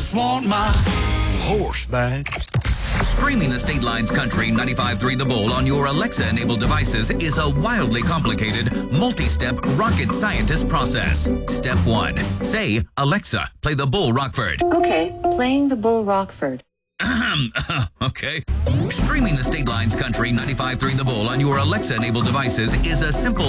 just want my horse back. Streaming the State Lines Country 95.3 The Bull on your Alexa-enabled devices is a wildly complicated, multi-step rocket scientist process. Step 1. Say, Alexa, play The Bull Rockford. Okay, playing The Bull Rockford. Okay. Streaming the State Lines Country 95.3 The Bull on your Alexa-enabled devices is a simple